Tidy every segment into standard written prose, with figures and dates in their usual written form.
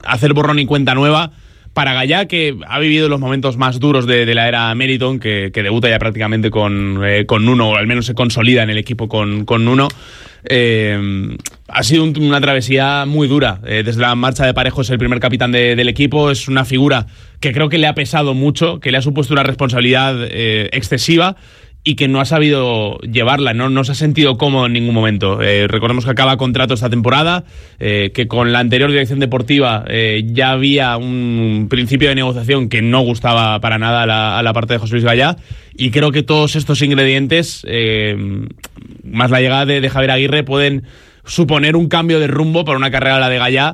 hacer borrón y cuenta nueva para Gallá, que ha vivido los momentos más duros de la era Meriton, que debuta ya prácticamente con Nuno, o al menos se consolida en el equipo con Nuno. Ha sido una travesía muy dura. Desde la marcha de Parejo es el primer capitán del equipo, es una figura que creo que le ha pesado mucho, que le ha supuesto una responsabilidad excesiva y que no ha sabido llevarla, no se ha sentido cómodo en ningún momento. Recordemos que acaba contrato esta temporada, que con la anterior dirección deportiva ya había un principio de negociación que no gustaba para nada a la parte de José Luis Gallá, y creo que todos estos ingredientes, más la llegada de Javier Aguirre, pueden suponer un cambio de rumbo para una carrera, la de Gallá,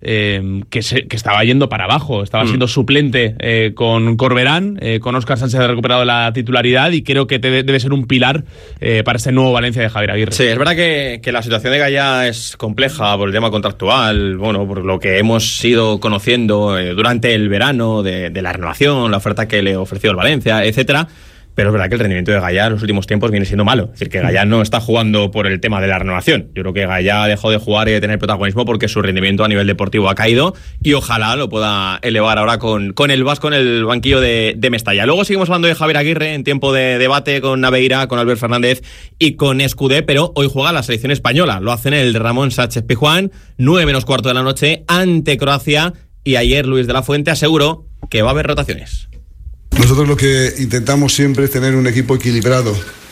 que estaba yendo para abajo. Estaba siendo suplente con Corberán, con Óscar Sánchez ha recuperado la titularidad, y creo que debe ser un pilar para este nuevo Valencia de Javier Aguirre. Sí, es verdad que la situación de Gallá es compleja por el tema contractual, bueno, por lo que hemos ido conociendo durante el verano de la renovación, la oferta que le ofreció el Valencia, etcétera. Pero es verdad que el rendimiento de Gallá en los últimos tiempos viene siendo malo. Es decir, que Gallá no está jugando por el tema de la renovación. Yo creo que Gallá dejó de jugar y de tener protagonismo porque su rendimiento a nivel deportivo ha caído, y ojalá lo pueda elevar ahora con el vasco en el banquillo de Mestalla. Luego seguimos hablando de Javier Aguirre en tiempo de debate con Naveira, con Albert Fernández y con Escudé, pero hoy juega la selección española. Lo hace en el Ramón Sánchez Pizjuán, 9:15 de la noche, ante Croacia, y ayer Luis de la Fuente aseguró que va a haber rotaciones. Nosotros lo que intentamos siempre es tener un equipo equilibrado.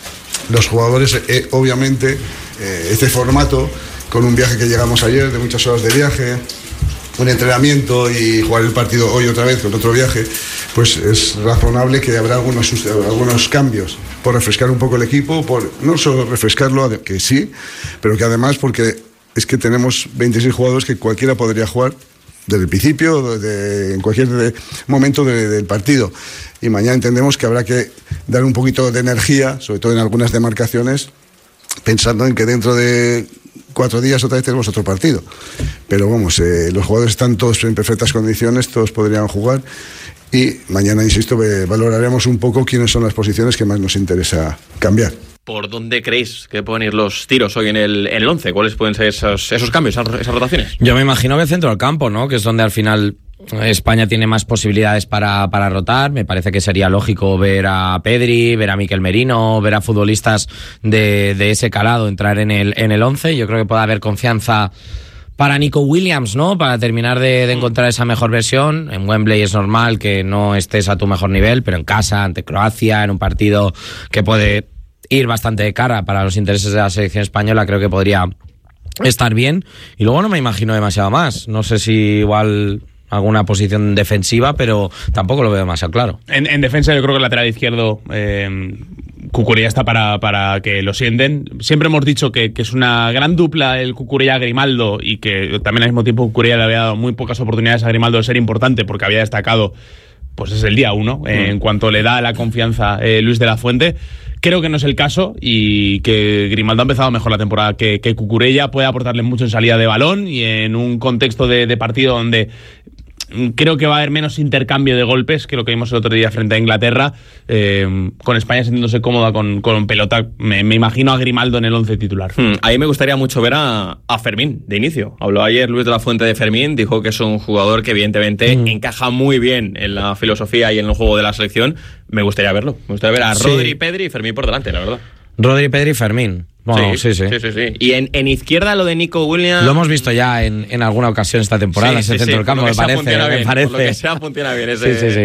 Los jugadores, obviamente, este formato, con un viaje que llegamos ayer, de muchas horas de viaje, un entrenamiento y jugar el partido hoy otra vez con otro viaje, pues es razonable que habrá algunos cambios, por refrescar un poco el equipo, por no solo refrescarlo, que sí, pero que además porque es que tenemos 26 jugadores que cualquiera podría jugar desde el principio, en cualquier momento del partido. Y mañana entendemos que habrá que dar un poquito de energía, sobre todo en algunas demarcaciones, pensando en que dentro de 4 días otra vez tenemos otro partido. Pero vamos, los jugadores están todos en perfectas condiciones, todos podrían jugar, y mañana, insisto, valoraremos un poco quiénes son las posiciones que más nos interesa cambiar. ¿Por dónde creéis que pueden ir los tiros hoy en el 11? ¿Cuáles pueden ser esos cambios, esas rotaciones? Yo me imagino que el centro del campo, ¿no? Que es donde al final España tiene más posibilidades para rotar. Me parece que sería lógico ver a Pedri, ver a Mikel Merino, ver a futbolistas de ese calado entrar en el 11. Yo creo que puede haber confianza para Nico Williams, ¿no? Para terminar de encontrar esa mejor versión. En Wembley es normal que no estés a tu mejor nivel, pero en casa, ante Croacia, en un partido que puede ir bastante de cara para los intereses de la selección española, creo que podría estar bien. Y luego no me imagino demasiado más. No sé si igual alguna posición defensiva, pero tampoco lo veo demasiado claro. En defensa yo creo que el lateral izquierdo, Cucurella está para que lo sienten. Siempre hemos dicho que es una gran dupla el Cucurella-Grimaldo, y que también al mismo tiempo Cucurella le había dado muy pocas oportunidades a Grimaldo de ser importante, porque había destacado pues es el día 1, en cuanto le da la confianza Luis de la Fuente. Creo que no es el caso, y que Grimaldo ha empezado mejor la temporada que Cucurella, puede aportarle mucho en salida de balón y en un contexto de partido donde creo que va a haber menos intercambio de golpes que lo que vimos el otro día frente a Inglaterra, con España sintiéndose cómoda con pelota. Me imagino a Grimaldo en el 11 titular. Ahí me gustaría mucho ver a Fermín de inicio. Habló ayer Luis de la Fuente de Fermín, dijo que es un jugador que evidentemente encaja muy bien en la filosofía y en el juego de la selección. Me gustaría verlo. Me gustaría ver a Rodri, Pedri y Fermín por delante, la verdad. Rodri, Pedri y Fermín. Bueno, sí. Y en izquierda lo de Nico Williams... Lo hemos visto ya en alguna ocasión esta temporada, ese centro del campo, me parece. Por lo que sea funciona bien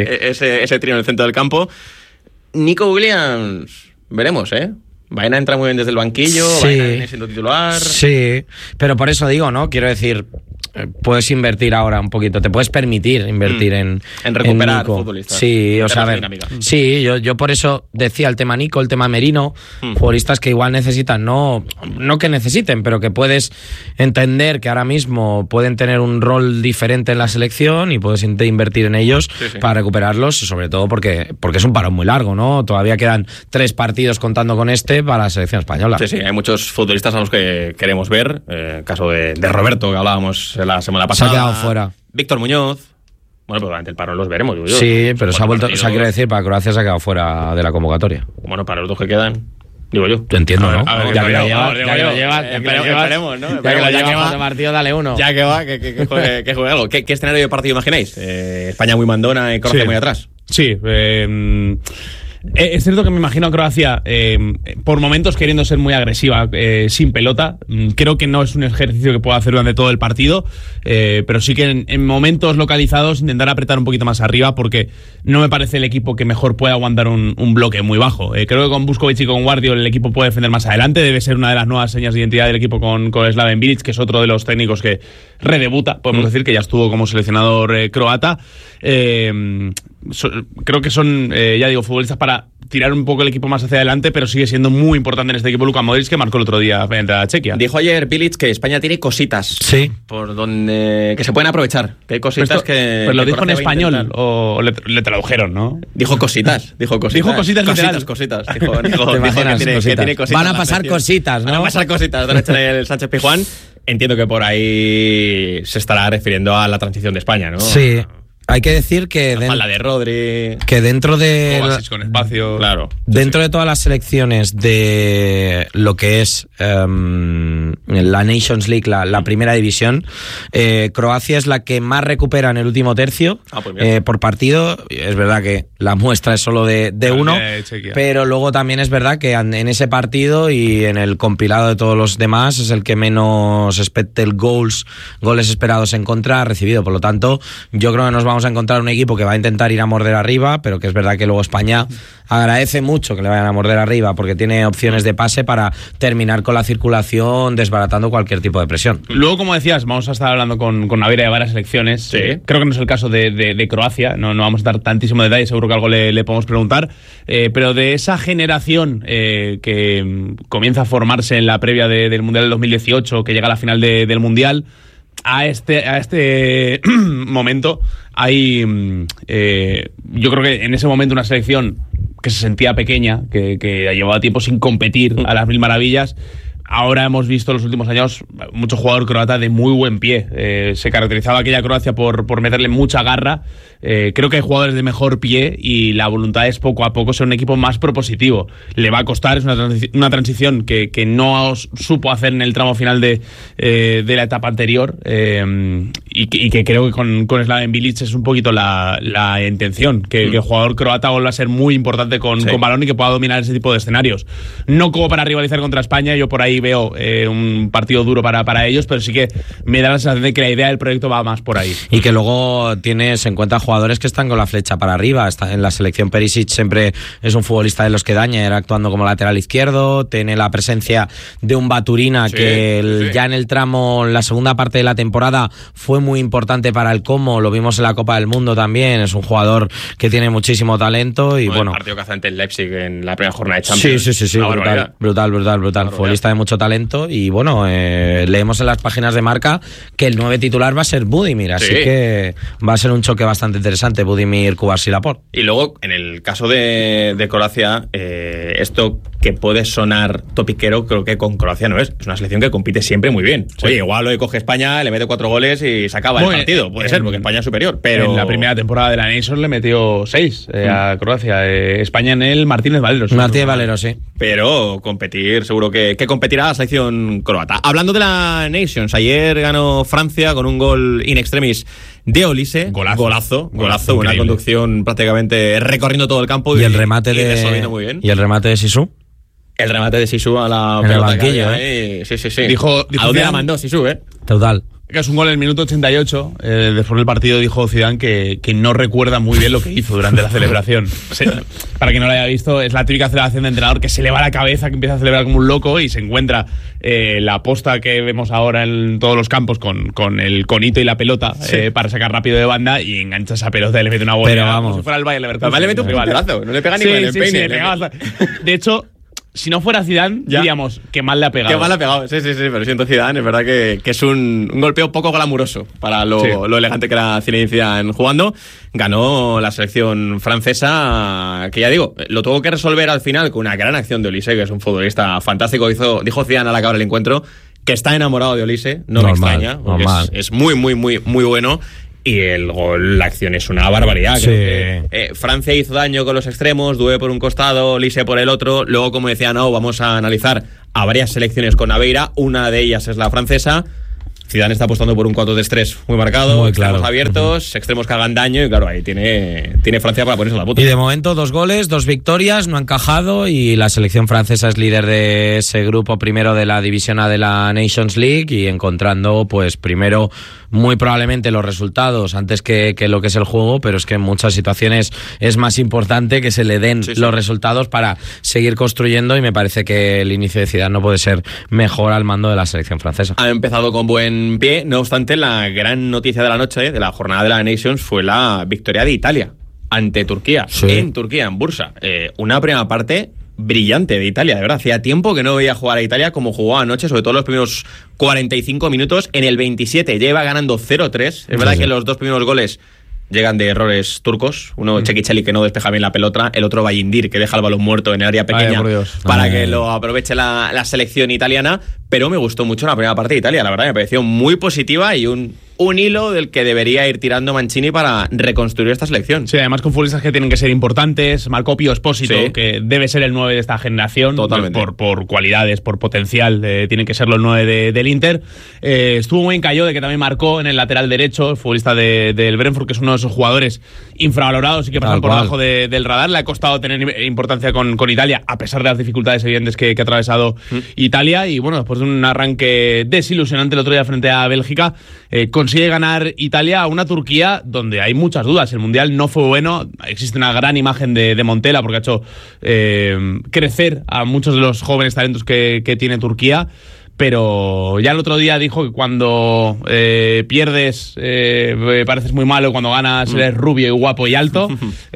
ese trío en el centro del campo. Nico Williams, veremos, Vaina entra muy bien desde el banquillo, Vaina viene siendo titular... Sí, pero por eso digo, ¿no? Quiero decir, puedes invertir ahora un poquito, te puedes permitir invertir en recuperar Nico. Futbolistas. Sí, o sea, a ver, sí, yo por eso decía el tema Nico, el tema Merino, futbolistas que igual necesitan, no que necesiten, pero que puedes entender que ahora mismo pueden tener un rol diferente en la selección y puedes invertir en ellos para recuperarlos, sobre todo porque es un parón muy largo, ¿no? Todavía quedan 3 partidos contando con para la selección española. Sí, hay muchos futbolistas a los que queremos ver. El caso de Roberto, que hablábamos la semana pasada. Se ha quedado fuera. Víctor Muñoz. Bueno, pero durante el parón los veremos. Sí, pero se ha vuelto, quiero decir, para Croacia se ha quedado fuera de la convocatoria. Bueno, para los 2 que quedan. digo yo. Te entiendo, ¿no? A ver, Ya que lo Esperemos, ¿no? llevas para partido, dale uno. Ya que va, que juegue algo. ¿Qué escenario de partido imagináis? España muy mandona y Croacia muy atrás. Sí, es cierto que me imagino a Croacia por momentos queriendo ser muy agresiva sin pelota. Creo que no es un ejercicio que pueda hacer durante todo el partido, pero sí que en momentos localizados intentar apretar un poquito más arriba, porque no me parece el equipo que mejor pueda aguantar un bloque muy bajo. Creo que con Buscovic y con Guardiol el equipo puede defender más adelante. Debe ser una de las nuevas señas de identidad del equipo con Slaven Bilic, que es otro de los técnicos que redebuta, podemos decir, que ya estuvo como seleccionador croata. Creo que son, ya digo, futbolistas para tirar un poco el equipo más hacia adelante, pero sigue siendo muy importante en este equipo Luka Modric, que marcó el otro día frente a Chequia. Dijo ayer Bilic que España tiene cositas, sí, por donde que se pueden aprovechar, que hay cositas Pero lo dijo en español o le tradujeron, ¿no? Dijo cositas. Dijo cositas literal. Cositas. Dijo que tiene cositas. Van a pasar cositas, ¿no? Van a pasar cositas, van a echar el Sánchez Pizjuán. Entiendo que por ahí se estará refiriendo a la transición de España, ¿no? Sí. Hay que decir que la de Rodri, que dentro de Kovacic con espacio, claro, dentro de todas las selecciones de lo que es la Nations League, la primera división, Croacia es la que más recupera en el último tercio por partido. Es verdad que la muestra es solo de uno, pero luego también es verdad que en ese partido y en el compilado de todos los demás es el que menos expected goles esperados en contra ha recibido. Por lo tanto, yo creo que nos vamos a encontrar un equipo que va a intentar ir a morder arriba, pero que es verdad que luego España agradece mucho que le vayan a morder arriba, porque tiene opciones de pase para terminar con la circulación, desbaratando cualquier tipo de presión. Luego, como decías, vamos a estar hablando con Naveira de varias selecciones. Sí. Creo que no es el caso de Croacia, no vamos a dar tantísimo detalle, seguro que algo le podemos preguntar, pero de esa generación que comienza a formarse en la previa del Mundial del 2018, que llega a la final del Mundial, a este momento hay, yo creo que en ese momento una selección que se sentía pequeña, que llevaba tiempo sin competir a las mil maravillas. Ahora hemos visto en los últimos años mucho jugador croata de muy buen pie. Se caracterizaba aquella Croacia por meterle mucha garra. Creo que hay jugadores de mejor pie y la voluntad es poco a poco ser un equipo más propositivo. Le va a costar, es una transición que no supo hacer en el tramo final de la etapa anterior, y que creo que con Slaven Bilic es un poquito la intención, que el jugador croata vuelva a ser muy importante con balón y que pueda dominar ese tipo de escenarios. No como para rivalizar contra España, yo por ahí veo un partido duro para ellos, pero sí que me da la sensación de que la idea del proyecto va más por ahí. Y que luego tienes en cuenta jugadores que están con la flecha para arriba. En la selección Perisic siempre es un futbolista de los que daña, era actuando como lateral izquierdo. Tiene la presencia de un Baturina ya en el tramo, en la segunda parte de la temporada, fue muy importante para el Como. Lo vimos en la Copa del Mundo también. Es un jugador que tiene muchísimo talento. Y bueno, el partido que hace ante el Leipzig en la primera jornada de Champions. Sí. Brutal. Futbolista de mucho talento. Y bueno, leemos en las páginas de Marca que el 9 titular va a ser Budimir. Así que va a ser un choque bastante interesante, Budimir, Cubarsí, Laporte. Y luego, en el caso de Croacia, esto que puede sonar topiquero, creo que con Croacia no es. Es una selección que compite siempre muy bien. Sí. Oye, igual lo coge España, le mete 4 goles y se acaba el partido. Puede ser, porque España es superior. Pero en la primera temporada de la Nations le metió 6 a Croacia. España en el Martínez Valero. Sí. Pero competir, seguro que competirá la selección croata. Hablando de la Nations, ayer ganó Francia con un gol in extremis de Olise. Golazo. Una conducción prácticamente recorriendo todo el campo. Y el remate muy bien. ¿Y el remate de Sisu? El remate de Sisu a la en el banquillo, Sí. Dijo ¿a dónde la mandó Sisu, Total. Que es un gol en el minuto 88. Después del partido dijo Zidane que no recuerda muy bien lo que hizo durante la celebración. Para quien no lo haya visto, es la típica celebración de entrenador que se le va la cabeza, que empieza a celebrar como un loco y se encuentra la posta que vemos ahora en todos los campos con el conito y la pelota para sacar rápido de banda, y engancha esa pelota y le mete una bola. Pero vamos, como si fuera el Bayer Leverkusen. Le mete un punterazo, no le pega ni con el peine. De hecho, si no fuera Zidane, diríamos que mal le ha pegado. Que mal le ha pegado, sí, pero siento Zidane, es verdad que es un golpeo poco glamuroso para lo elegante que era Zinedine Zidane jugando. Ganó la selección francesa, que ya digo, lo tuvo que resolver al final con una gran acción de Olise, que es un futbolista fantástico. Dijo Zidane al acabar el encuentro que está enamorado de Olise, no me extraña, porque es muy bueno. Y el gol, la acción es una barbaridad. Sí. Creo que, Francia hizo daño con los extremos, Doué por un costado, Lise por el otro. Luego, como decía, no, vamos a analizar a varias selecciones con Naveira. Una de ellas es la francesa. Zidane está apostando por un 4-3-3 muy marcado, muy extremos claro. Abiertos, extremos que hagan daño, y claro, ahí tiene Francia para ponerse la puta. Y de momento 2 goles, 2 victorias, no ha encajado, y la selección francesa es líder de ese grupo primero de la división A de la Nations League, y encontrando pues primero muy probablemente los resultados antes que lo que es el juego, pero es que en muchas situaciones es más importante que se le den los resultados para seguir construyendo, y me parece que el inicio de Zidane no puede ser mejor al mando de la selección francesa. Ha empezado con buen pie, no obstante, la gran noticia de la noche, de la jornada de la Nations, fue la victoria de Italia ante Turquía, en Turquía, en Bursa. Una primera parte brillante de Italia, de verdad. Hacía tiempo que no veía jugar a Italia como jugó anoche, sobre todo los primeros 45 minutos. En el 27 lleva ganando 0-3. Es verdad que los 2 primeros goles llegan de errores turcos. Uno, Çekiçeli, que no despeja bien la pelota. El otro, Bayindir, que deja el balón muerto en el área pequeña para que lo aproveche la selección italiana. Pero me gustó mucho la primera parte de Italia, la verdad. Me pareció muy positiva y un hilo del que debería ir tirando Mancini para reconstruir esta selección. Sí, además con futbolistas que tienen que ser importantes. Marco Pio Esposito, que debe ser el 9 de esta generación. Totalmente. Por cualidades, por potencial, tiene que ser el 9 del Inter. Estuvo muy en Cayode, que también marcó en el lateral derecho, el futbolista del Brentford, que es uno de esos jugadores infravalorados y que pasan por debajo del radar. Le ha costado tener importancia con Italia, a pesar de las dificultades evidentes que ha atravesado Italia. Y bueno, después de un arranque desilusionante el otro día frente a Bélgica, consigue ganar Italia a una Turquía donde hay muchas dudas. El Mundial no fue bueno. Existe una gran imagen de Montella, porque ha hecho crecer a muchos de los jóvenes talentos que tiene Turquía. Pero ya el otro día dijo que cuando pierdes pareces muy malo, cuando ganas eres rubio y guapo y alto.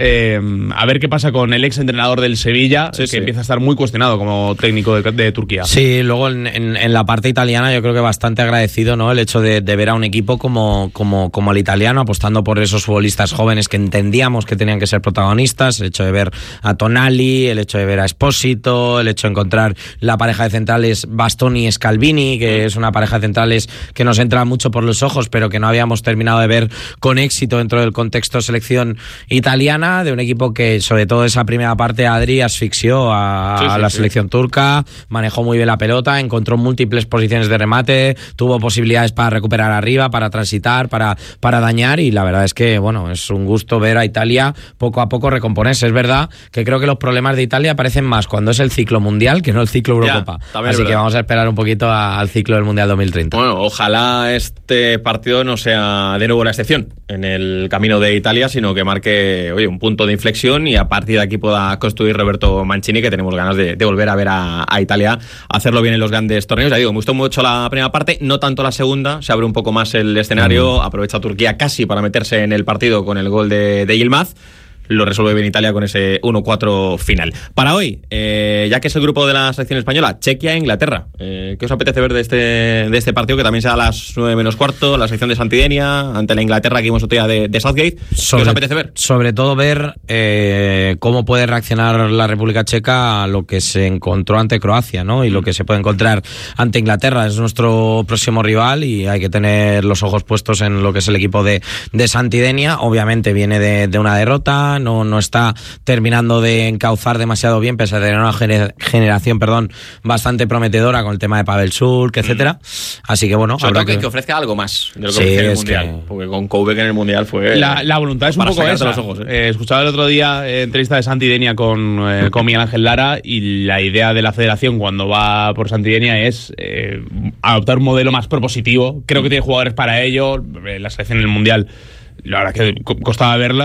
A ver qué pasa con el ex entrenador del Sevilla, que empieza a estar muy cuestionado como técnico de Turquía. Sí, luego en la parte italiana yo creo que bastante agradecido, ¿no? El hecho de ver a un equipo como el italiano apostando por esos futbolistas jóvenes que entendíamos que tenían que ser protagonistas. El hecho de ver a Tonali, el hecho de ver a Esposito, el hecho de encontrar la pareja de centrales Bastoni y Scalvini, que es una pareja de centrales que nos entra mucho por los ojos, pero que no habíamos terminado de ver con éxito dentro del contexto selección italiana, de un equipo que sobre todo esa primera parte Adri asfixió a la selección turca, manejó muy bien la pelota, encontró múltiples posiciones de remate, tuvo posibilidades para recuperar arriba, para transitar, para dañar, y la verdad es que bueno, es un gusto ver a Italia poco a poco recomponerse. Es verdad que creo que los problemas de Italia aparecen más cuando es el ciclo mundial que no el ciclo Eurocopa, así que vamos a esperar un poquito al ciclo del Mundial 2030. Bueno, ojalá este partido no sea de nuevo la excepción en el camino de Italia, sino que marque un punto de inflexión y a partir de aquí pueda construir Roberto Mancini, que tenemos ganas de volver a ver a Italia hacerlo bien en los grandes torneos. Ya digo, me gustó mucho la primera parte, no tanto la segunda, se abre un poco más el escenario, aprovecha Turquía casi para meterse en el partido con el gol de Yilmaz. Lo resuelve bien Italia con ese 1-4 final. Para hoy, ya que es el grupo de la selección española, Chequia e Inglaterra. ¿Qué os apetece ver de este partido, que también será a las 9 menos cuarto, la selección de Santidenia ante la Inglaterra que vimos otro día de Southgate? ¿Qué os apetece ver? Sobre todo ver cómo puede reaccionar la República Checa a lo que se encontró ante Croacia, ¿no? Y lo que se puede encontrar ante Inglaterra. Es nuestro próximo rival y hay que tener los ojos puestos en lo que es el equipo de Santidenia. Obviamente viene de una derrota, no está terminando de encauzar demasiado bien, pese a tener una generación bastante prometedora con el tema de Pavel Schulk, etcétera. Así que bueno, sobre todo que ofrezca algo más de lo que ofrece en el Mundial, porque con Koubek en el Mundial fue la voluntad es un poco esa. Los ojos, escuchaba el otro día entrevista de Santidenia con Miguel Ángel Lara, y la idea de la federación cuando va por Santidenia es adoptar un modelo más propositivo. Creo que tiene jugadores para ello. La selección en el Mundial, la verdad que costaba verla.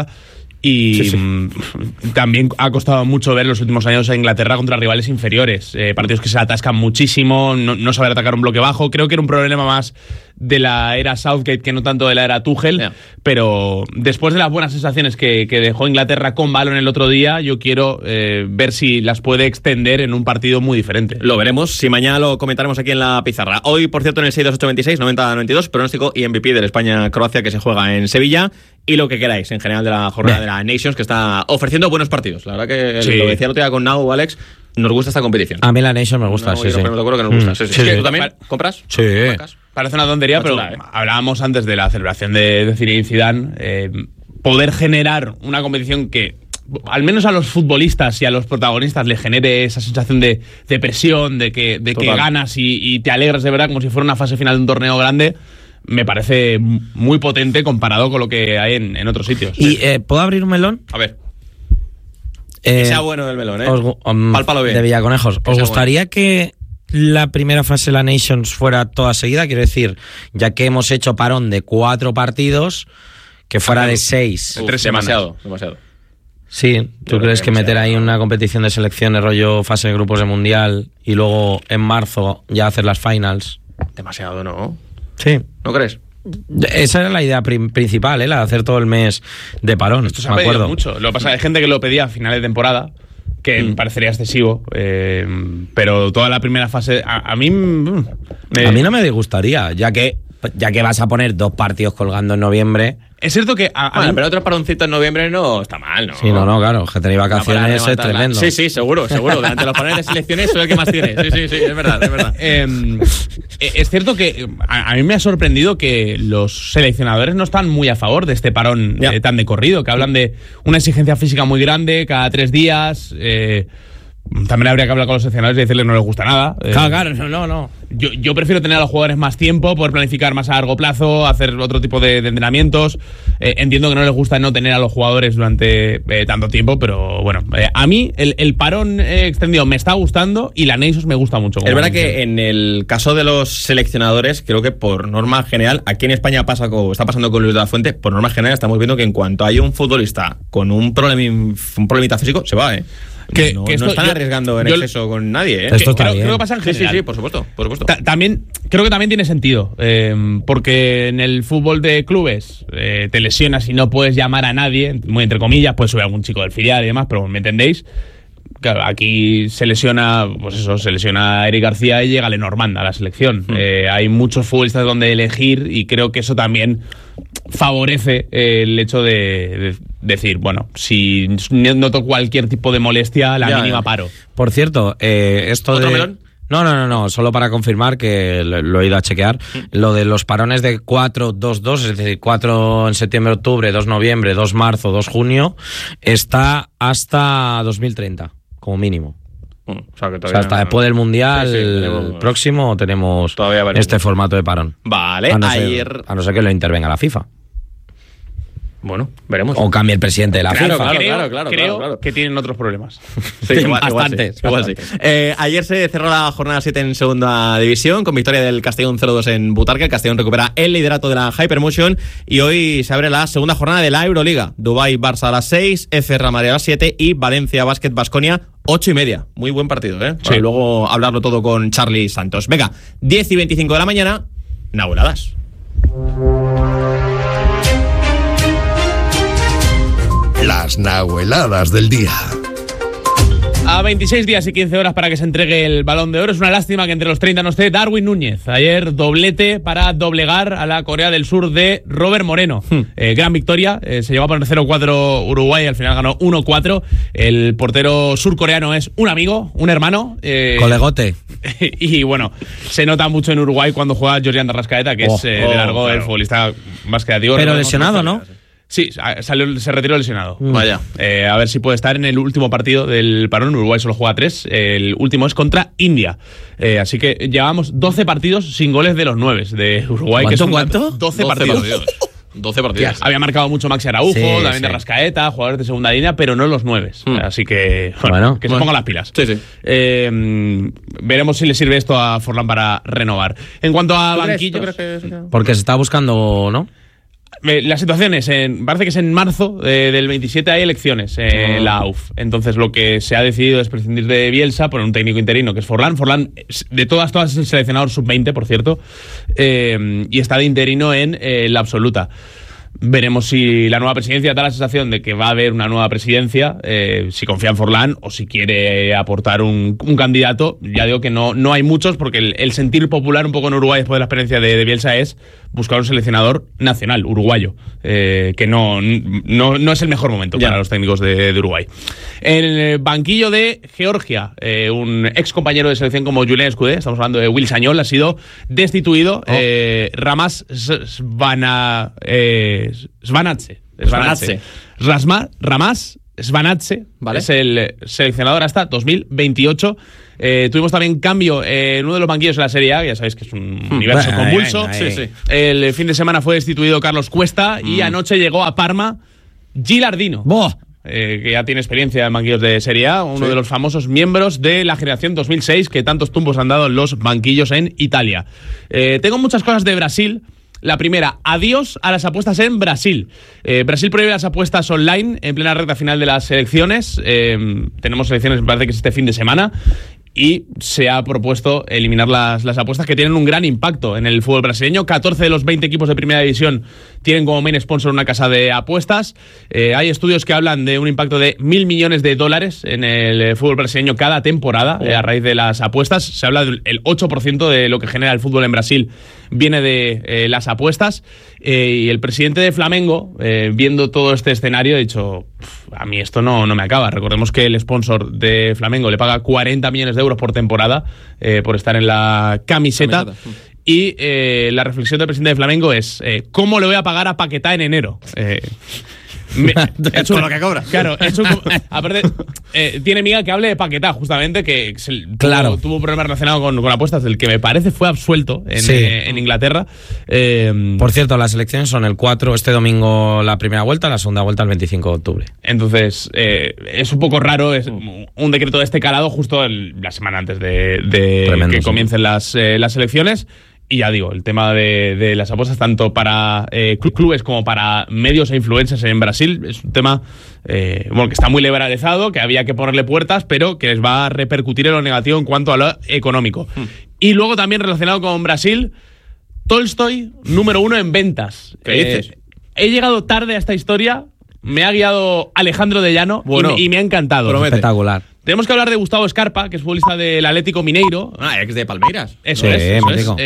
Y también ha costado mucho ver los últimos años a Inglaterra contra rivales inferiores, partidos que se atascan muchísimo, no saber atacar un bloque bajo. Creo que era un problema más de la era Southgate que no tanto de la era Tuchel, pero después de las buenas sensaciones que dejó Inglaterra con balón el otro día, yo quiero ver si las puede extender en un partido muy diferente. Lo veremos, si mañana lo comentaremos aquí en la pizarra. Hoy, por cierto, en el 62826 9092, pronóstico y MVP del España-Croacia, que se juega en Sevilla. Y lo que queráis en general de la jornada de la Nations, que está ofreciendo buenos partidos. La verdad que lo decía el otro día con Nau, Alex, nos gusta esta competición. A mí la Nations me gusta, Yo me acuerdo que nos gusta. ¿Tú también compras? Sí. Parece una tontería, pero hablábamos antes de la celebración de Zinedine Zidane. Poder generar una competición que, al menos a los futbolistas y a los protagonistas, le genere esa sensación de presión, de que ganas y te alegras de verdad, como si fuera una fase final de un torneo grande, me parece muy potente comparado con lo que hay en otros sitios. ¿Y puedo abrir un melón? A ver. Que sea bueno el melón, pálpalo bien. De Villaconejos. ¿Os gustaría que la primera fase de la Nations fuera toda seguida? Quiero decir, ya que hemos hecho parón de 4 partidos, que fuera de 6. 3 semanas. Demasiado. Sí, ¿tú crees que meter ahí una competición de selecciones rollo fase de grupos de mundial y luego en marzo ya hacer las finals? Demasiado, ¿no? Sí. ¿No crees? Esa era la idea principal, la de hacer todo el mes de parón. Esto se ha pedido mucho. Lo que pasa es que hay gente que lo pedía a finales de temporada, que me parecería excesivo, pero toda la primera fase a mí no me disgustaría, ya que vas a poner 2 partidos colgando en noviembre. Es cierto que pero otro paroncito en noviembre no está mal, ¿no? Sí, no, claro, que tenéis vacaciones es tremendo. Sí, seguro. Delante de los parones de selecciones soy el que más tiene. Sí, es verdad. Es cierto que a mí me ha sorprendido que los seleccionadores no están muy a favor de este parón tan de corrido, que hablan de una exigencia física muy grande cada 3 días. También habría que hablar con los seleccionadores y decirles que no les gusta nada. Claro, no. Yo prefiero tener a los jugadores más tiempo, poder planificar más a largo plazo, hacer otro tipo de entrenamientos. Entiendo que no les gusta no tener a los jugadores durante tanto tiempo, pero bueno, a mí el parón extendido me está gustando y la Nations me gusta mucho. Es verdad que en el caso de los seleccionadores, creo que por norma general, aquí en España está pasando con Luis de la Fuente, por norma general estamos viendo que en cuanto hay un futbolista con un problemita físico, se va, Que no están arriesgando en exceso con nadie, Esto está bien. Creo que pasa en general. Sí, por supuesto. Creo que también tiene sentido, porque en el fútbol de clubes te lesionas y no puedes llamar a nadie, muy entre comillas, puedes subir a algún chico del filial y demás, pero ¿me entendéis? Claro, aquí se lesiona a Eric García y llega Lenormand a la selección. Hay muchos futbolistas donde elegir y creo que eso también favorece el hecho de decir, bueno, si noto cualquier tipo de molestia, la mínima paro. Por cierto, esto ¿Otro de... melón? No, solo para confirmar que lo he ido a chequear. Lo de los parones de 4-2-2, es decir, 4 en septiembre, octubre, 2 noviembre, 2 marzo, 2 junio, está hasta 2030, como mínimo. O sea, hasta después del Mundial próximo tenemos este formato de parón. Vale, a no ser que lo intervenga la FIFA. Bueno, veremos. O cambie el presidente de la FIFA. Creo que tienen otros problemas. Sí, bastantes. Igual sí. Ayer se cerró la jornada 7 en segunda división con victoria del Castellón 0-2 en Butarque. El Castellón recupera el liderato de la Hypermotion y hoy se abre la segunda jornada de la Euroliga. Dubái-Barça a las 6, F Real Madrid a las 7 y Valencia-Basket-Baskonia 8:30. Muy buen partido, Sí. Para luego hablarlo todo con Charlie Santos. Venga, 10:25 de la mañana, Nahueladas. Las Nahueladas del día. A 26 días y 15 horas para que se entregue el Balón de Oro. Es una lástima que entre los 30 no esté Darwin Núñez. Ayer doblete para doblegar a la Corea del Sur de Robert Moreno. Gran victoria. Se llegó a poner 0-4 Uruguay y al final ganó 1-4. El portero surcoreano es un amigo, un hermano. Colegote. Y bueno, se nota mucho en Uruguay cuando juega Jordián Rascaeta, que es de largo el futbolista más creativo. Pero lesionado, ¿no? Sí, se retiró lesionado. Vaya. A ver si puede estar en el último partido del parón. Uruguay solo juega 3. El último es contra India. Así que llevamos 12 partidos sin goles de los 9 de Uruguay. ¿Cuánto? 12 partidos. 12 partidos. Había marcado mucho Maxi Araujo, también de Rascaeta, jugadores de segunda línea, pero no los 9. Así que, que se pongan las pilas. Sí. Veremos si le sirve esto a Forlán para renovar. En cuanto a banquillos... Porque se está buscando, ¿no? La situación es, parece que es en marzo del 27 hay elecciones en la AUF. Entonces lo que se ha decidido es prescindir de Bielsa por un técnico interino que es Forlán. Forlán, de todas es el seleccionador sub-20, por cierto, y está de interino en la absoluta. Veremos si la nueva presidencia da la sensación de que va a haber una nueva presidencia, si confía en Forlán o si quiere aportar un candidato. Ya digo que no hay muchos, porque el sentir popular un poco en Uruguay después de la experiencia de Bielsa es buscar un seleccionador nacional, uruguayo, que no es el mejor momento para los técnicos de Uruguay. En el banquillo de Georgia, un ex compañero de selección como Julien Escudé, estamos hablando de Will Sagnol, ha sido destituido. Ramas Svanatse. Ramas Svanatse, ¿vale? Es el seleccionador hasta 2028. Tuvimos también cambio en uno de los banquillos de la Serie A, ya sabéis que es un universo convulso. Sí. El fin de semana fue destituido Carlos Cuesta y anoche llegó a Parma Gilardino. Que ya tiene experiencia en banquillos de Serie A, uno de los famosos miembros de la generación 2006 que tantos tumbos han dado en los banquillos en Italia. Tengo muchas cosas de Brasil. La primera, adiós a las apuestas en Brasil. Brasil prohíbe las apuestas online en plena recta final de las elecciones. Tenemos elecciones, me parece que es este fin de semana. Y se ha propuesto eliminar las apuestas, que tienen un gran impacto en el fútbol brasileño. 14 de los 20 equipos de primera división tienen como main sponsor una casa de apuestas. Hay estudios que hablan de un impacto de $1.000 millones en el fútbol brasileño cada temporada a raíz de las apuestas. Se habla del 8% de lo que genera el fútbol en Brasil viene de las apuestas. Y el presidente de Flamengo, viendo todo este escenario, ha dicho: a mí esto no me acaba. Recordemos que el sponsor de Flamengo le paga 40 millones de euros por temporada por estar en la camiseta. Y la reflexión del presidente de Flamengo es: ¿cómo le voy a pagar a Paquetá en enero? Con lo que cobra. Claro, aparte, tiene miga que hable de Paquetá, justamente, que tuvo un problema relacionado con apuestas, del que me parece fue absuelto en Inglaterra. Por cierto, las elecciones son el 4, este domingo la primera vuelta, la segunda vuelta el 25 de octubre. Entonces, es un poco raro, es un decreto de este calado justo la semana antes de que comiencen las elecciones. Y ya digo, el tema de las apuestas, tanto para clubes como para medios e influencers en Brasil, es un tema que está muy liberalizado, que había que ponerle puertas, pero que les va a repercutir en lo negativo en cuanto a lo económico. Y luego también relacionado con Brasil, Tolstoy, número 1 en ventas. ¿Qué dices? He llegado tarde a esta historia, me ha guiado Alejandro de Llano y me ha encantado. Promete. Espectacular. Tenemos que hablar de Gustavo Escarpa, que es futbolista del Atlético Mineiro. Ex de Palmeiras. Eso es.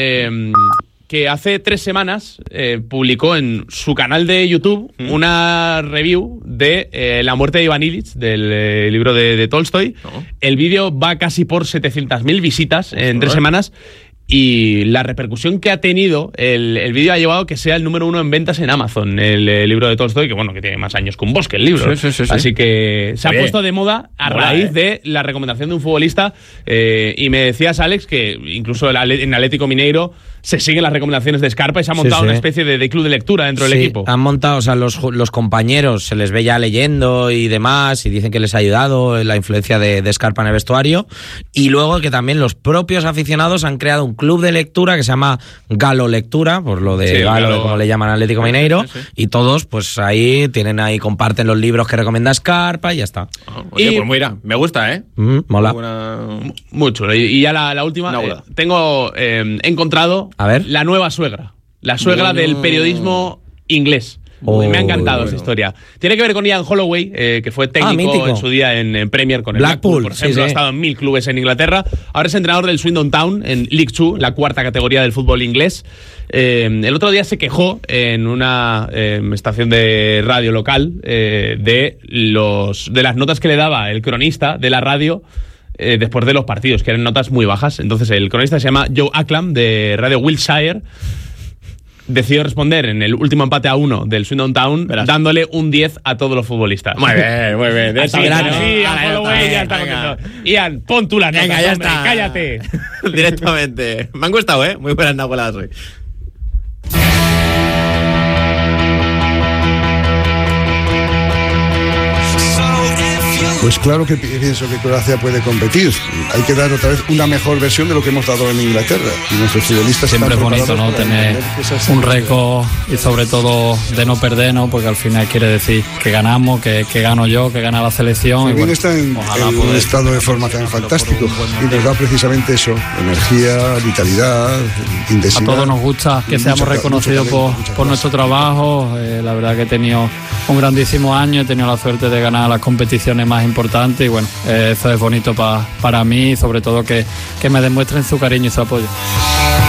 Que hace 3 semanas publicó en su canal de YouTube una review de La muerte de Iván Illich, del libro de Tolstoy. El vídeo va casi por 700.000 visitas en 3 semanas. Y la repercusión que ha tenido el vídeo ha llevado a que sea el número 1 en ventas en Amazon, el libro de Tolstoy, que tiene más años que un bosque el libro. Sí. Así que se ha puesto de moda a raíz de la recomendación de un futbolista. Y me decías, Alex, que incluso en Atlético Mineiro se siguen las recomendaciones de Escarpa y se ha montado una especie de club de lectura dentro del equipo. Han montado, los compañeros se les ve ya leyendo y demás, y dicen que les ha ayudado la influencia de Escarpa en el vestuario. Y luego que también los propios aficionados han creado un club de lectura que se llama Galo Lectura, por lo de Galo, como le llaman al Atlético Mineiro, y todos pues ahí comparten los libros que recomienda Escarpa y ya está. Oye, pues mira, me gusta, mola. Muy chulo. Y ya la última, tengo encontrado la nueva suegra. La suegra del periodismo inglés. Me ha encantado esa historia. Tiene que ver con Ian Holloway, que fue técnico en su día en Premier con el Blackpool, por ejemplo. Ha estado en 1000 clubes en Inglaterra. Ahora es entrenador del Swindon Town en League 2, la 4ª categoría del fútbol inglés. El otro día se quejó en una estación de radio local de las notas que le daba el cronista de la radio después de los partidos, que eran notas muy bajas. Entonces el cronista se llama Joe Acklam, de Radio Wiltshire. Decidió responder en el último empate a 1 del Swindon Town, dándole un 10 a todos los futbolistas. Muy bien. Ya está contento. Ian, pon tú las notas. Venga, ya está. Cállate. Directamente. Me han gustado, muy buenas nahueladas hoy. So if you Pues claro que pienso que Croacia puede competir. Hay que dar otra vez una mejor versión de lo que hemos dado en Inglaterra. Y nuestros futbolistas siempre es están bonito, ¿no? Tener un récord y sobre todo de no perder, ¿no? Porque al final quiere decir que ganamos, que gano yo, que gana la selección. También está en un estado de forma tan fantástico y nos da precisamente eso, energía, vitalidad, intensidad. A todos nos gusta que seamos reconocidos por nuestro trabajo. La verdad que he tenido un grandísimo año, he tenido la suerte de ganar las competiciones más importantes y bueno, eso es bonito para mí y sobre todo que me demuestren su cariño y su apoyo.